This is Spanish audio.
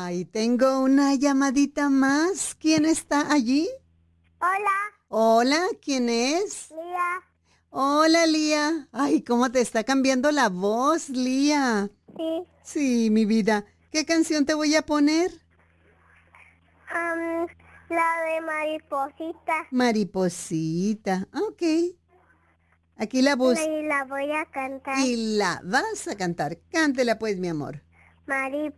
Ay, tengo una llamadita más. ¿Quién está allí? Hola, Hola, ¿quién es? Lía. Hola, Lía. Ay, ¿cómo te está cambiando la voz, Lía? Sí. Sí, mi vida. ¿Qué canción te voy a poner? La de mariposita. Mariposita. Ok. Aquí la bus. Y la voy a cantar. Y la vas a cantar. Cántela pues, mi amor. Mariposita